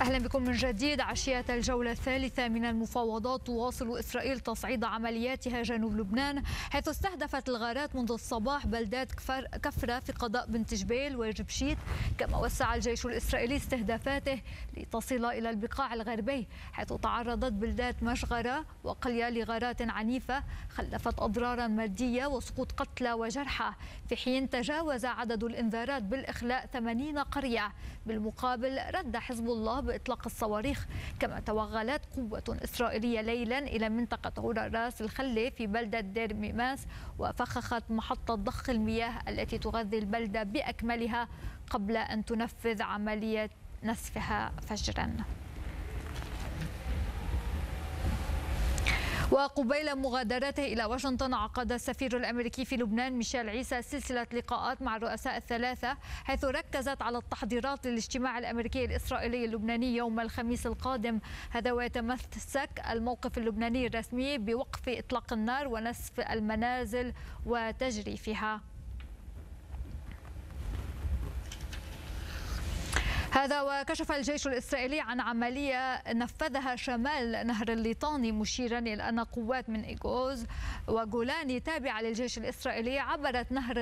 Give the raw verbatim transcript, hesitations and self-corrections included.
أهلا بكم من جديد. عشية الجولة الثالثة من المفاوضات تواصل إسرائيل تصعيد عملياتها جنوب لبنان، حيث استهدفت الغارات منذ الصباح بلدات كفرة في قضاء بنت جبيل وجبشيت. كما وسع الجيش الإسرائيلي استهدافاته لتصل إلى البقاع الغربي، حيث تعرضت بلدات مشغرة وقلية لغارات عنيفة خلفت أضرارا مادية وسقوط قتلى وجرحى، في حين تجاوز عدد الإنذارات بالإخلاء ثمانين قرية. بالمقابل رد حزب الله بإطلاق الصواريخ. كما توغلت قوة إسرائيلية ليلا إلى منطقة غورة راس الخلة في بلدة دير ميماس، وفخخت محطة ضخ المياه التي تغذي البلدة بأكملها قبل أن تنفذ عملية نسفها فجرا. وقبيل مغادرته إلى واشنطن، عقد السفير الأمريكي في لبنان ميشيل عيسى سلسلة لقاءات مع الرؤساء الثلاثة، حيث ركزت على التحضيرات للاجتماع الأمريكي الإسرائيلي اللبناني يوم الخميس القادم. هذا ويتمسك الموقف اللبناني الرسمي بوقف إطلاق النار ونسف المنازل وتجريفها. هذا وكشف الجيش الإسرائيلي عن عملية نفذها شمال نهر الليطاني، مشيرا إلى أن قوات من إيغوز وجولاني تابعة للجيش الإسرائيلي عبرت نهر